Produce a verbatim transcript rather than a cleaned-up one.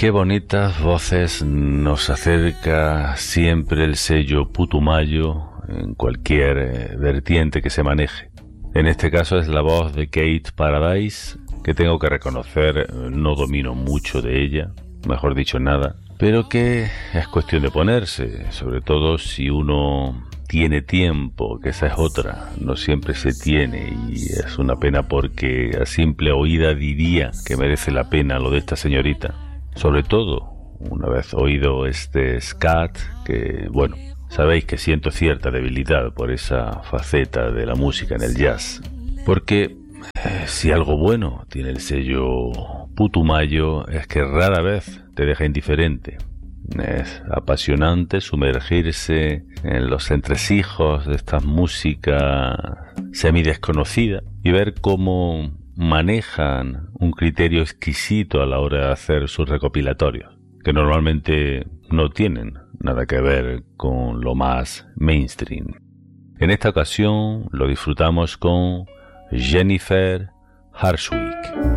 qué bonitas voces nos acerca siempre el sello Putumayo en cualquier eh, vertiente que se maneje. En este caso es la voz de Kate Paradise, que tengo que reconocer no domino mucho de ella, mejor dicho nada, pero que es cuestión de ponerse, sobre todo si uno tiene tiempo, que esa es otra, no siempre se tiene, y es una pena porque a simple oída diría que merece la pena lo de esta señorita, sobre todo una vez oído este scat, que bueno, sabéis que siento cierta debilidad por esa faceta de la música en el jazz, porque eh, si algo bueno tiene el sello Putumayo es que rara vez te deja indiferente. Es apasionante sumergirse en los entresijos de esta música semidesconocida y ver cómo manejan un criterio exquisito a la hora de hacer sus recopilatorios, que normalmente no tienen nada que ver con lo más mainstream. En esta ocasión lo disfrutamos con Jennifer Harshwick.